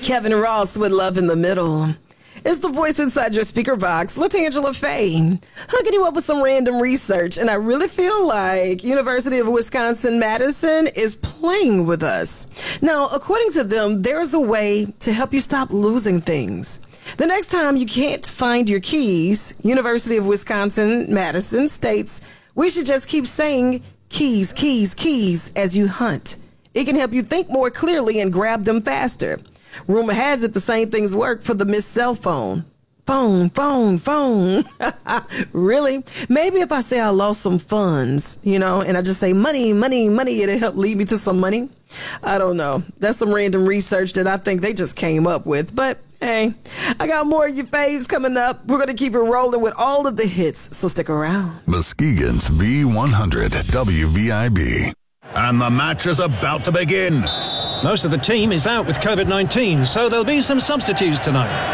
Kevin Ross with Love in the Middle. It's the voice inside your speaker box, LaTangela Faye, hooking you up with some random research. And I really feel like University of Wisconsin-Madison is playing with us. Now, according to them, there's a way to help you stop losing things. The next time you can't find your keys, University of Wisconsin-Madison states, we should just keep saying keys, keys, keys as you hunt. It can help you think more clearly and grab them faster. Rumor has it the same things work for the missed cell phone. Phone. Really? Maybe if I say I lost some funds, and I just say money, it'll help lead me to some money. I don't know. That's some random research that I think they just came up with. But hey, I got more of your faves coming up. We're going to keep it rolling with all of the hits, so stick around. Muskegon's V100 WVIB. And the match is about to begin. Most of the team is out with COVID-19, so there'll be some substitutes tonight.